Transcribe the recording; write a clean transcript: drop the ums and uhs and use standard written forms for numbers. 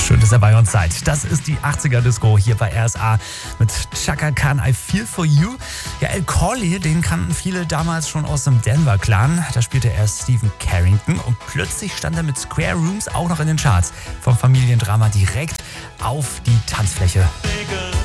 Schön, dass ihr bei uns seid. Das ist die 80er-Disco hier bei RSA mit Chaka Khan, I Feel For You. Ja, El Corley, den kannten viele damals schon aus dem Denver-Clan. Da spielte er Stephen Carrington und plötzlich stand er mit Square Rooms auch noch in den Charts. Vom Familiendrama direkt auf die Tanzfläche.